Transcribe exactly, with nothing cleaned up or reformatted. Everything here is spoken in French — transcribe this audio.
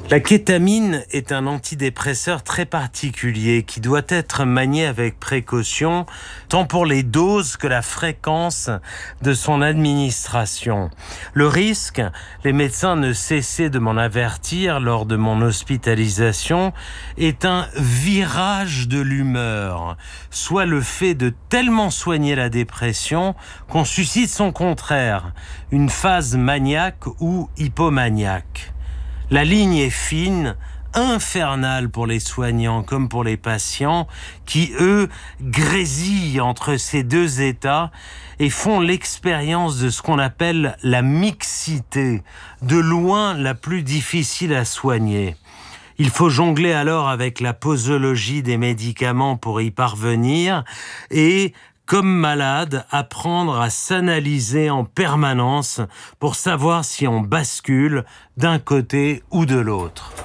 La kétamine est un antidépresseur très particulier qui doit être manié avec précaution, tant pour les doses que la fréquence de son administration. Le risque, les médecins ne cessaient de m'en avertir lors de mon hospitalisation, est un virage de l'humeur, soit le fait de tellement soigner la dépression qu'on suscite son contraire, une phase maniaque ou hypomaniaque. La ligne est fine, infernale pour les soignants comme pour les patients qui, eux, grésillent entre ces deux états et font l'expérience de ce qu'on appelle la mixité, de loin la plus difficile à soigner. Il faut jongler alors avec la posologie des médicaments pour y parvenir et, comme malade, apprendre à s'analyser en permanence pour savoir si on bascule d'un côté ou de l'autre.